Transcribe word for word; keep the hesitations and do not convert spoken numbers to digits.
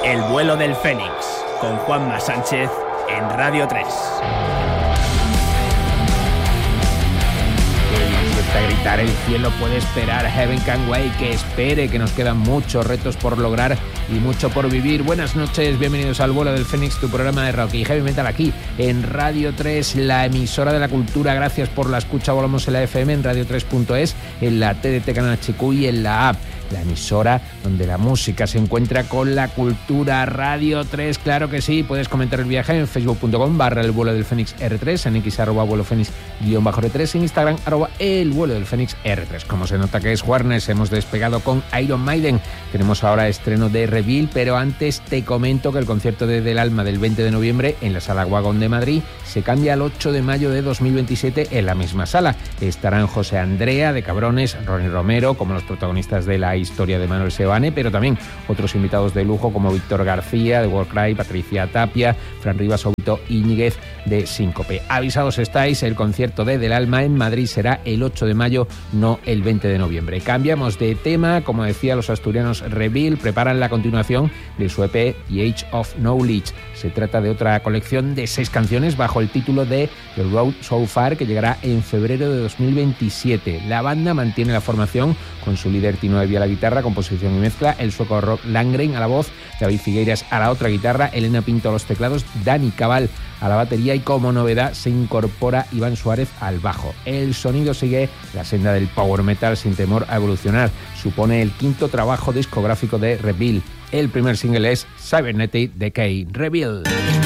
El vuelo del Fénix, con Juanma Sánchez en Radio tres. A gritar el cielo puede esperar, Heaven Can Wait, que espere, que nos quedan muchos retos por lograr y mucho por vivir. Buenas noches, bienvenidos al vuelo del Fénix, tu programa de rock y heavy metal aquí en Radio tres, la emisora de la cultura. Gracias por la escucha. Volamos en la F M, en radio tres punto es, en la T D T Canal H Q y en la app, la emisora donde la música se encuentra con la cultura. Radio tres, claro que sí. Puedes comentar el viaje en facebook punto com barra el vuelo del Fénix R tres, en X arroba vuelo Fénix guión bajo R tres, en Instagram arroba el vuelo del Fénix R tres. Como se nota que es jueves, hemos despegado con Iron Maiden. Tenemos ahora estreno de Reveal, pero antes te comento que el concierto de Del Alma del veinte de noviembre en la Sala Wagon de Madrid se cambia al ocho de mayo de dos mil veintisiete en la misma sala. Estarán José Andrea de Cabrones, Ronnie Romero como los protagonistas de la historia de Manuel Seoane, pero también otros invitados de lujo como Víctor García de Warcry, Patricia Tapia, Fran Rivas o Vito Íñiguez de Síncope. Avisados estáis, el concierto de Del Alma en Madrid será el ocho de mayo, no el veinte de noviembre. Cambiamos de tema, como decía, los asturianos Reveal preparan la continuación de su E P The Age of Knowledge. Se trata de otra colección de seis canciones bajo el título de The Road So Far, que llegará en febrero de dos mil veintisiete. La banda mantiene la formación con su líder Tino Evia a la guitarra, composición y mezcla, el sueco Rob Landgren a la voz, David Figueiras a la otra guitarra, Elena Pinto a los teclados, Dani Cabal a la batería y como novedad se incorpora Iván Suárez al bajo. El sonido sigue la senda del power metal sin temor a evolucionar. Supone el quinto trabajo discográfico de Reveal. El primer single es Cybernetic Decay. Reveal.